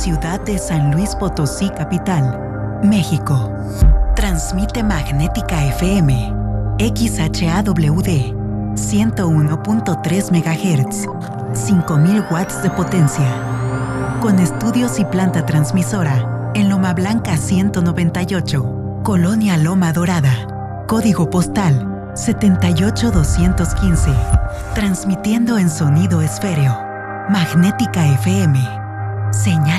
ciudad de San Luis Potosí, capital, México. Transmite Magnética FM, XHAWD, 101.3 MHz, 5000 watts de potencia. Con estudios y planta transmisora en Loma Blanca 198, Colonia Loma Dorada. Código postal 78215. Transmitiendo en sonido esféreo. Magnética FM. Señal